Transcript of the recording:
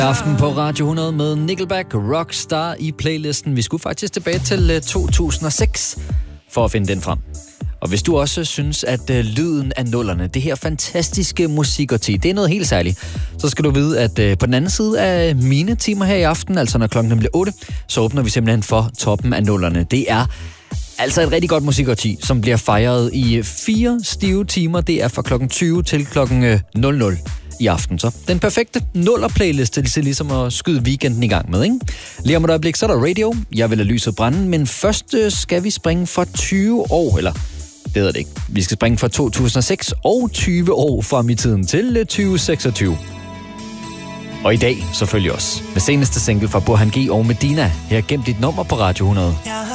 Aften på Radio 100 med Nickelback, Rockstar i playlisten. Vi skulle faktisk tilbage til 2006 for at finde den frem. Og hvis du også synes, at lyden af nullerne, det her fantastiske musikårti, det er noget helt særligt, så skal du vide, at på den anden side af mine timer her i aften, altså når klokken bliver 8, så åbner vi simpelthen for toppen af nullerne. Det er altså et rigtig godt musikårti, som bliver fejret i 4 stive timer. Det er fra klokken 20 til klokken 00 i aften. Så den perfekte nuller-playlist til ligesom at skyde weekenden i gang med, ikke? Lige om et øjeblik, så er der radio. Jeg vil lade lyset brænde, men først skal vi springe for 20 år, eller det hedder det ikke. Vi skal springe fra 2006 og 20 år frem i tiden til 2026. Og i dag selvfølgelig også med seneste single fra Burhan G og Medina. Her gemt dit nummer på Radio 100.